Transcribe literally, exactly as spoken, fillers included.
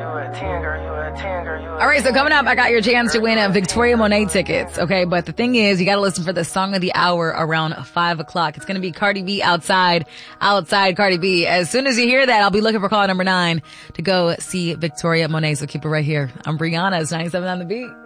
All right, so coming up, I got your chance to win a Victoria Monet tickets, okay? But the thing is, you gotta listen for the song of the hour around five o'clock. It's gonna be Cardi B, Outside, Outside Cardi B. As soon as you hear that, I'll be looking for caller number nine to go see Victoria Monet, so keep it right here. I'm Brianna, it's ninety-seven on the beat.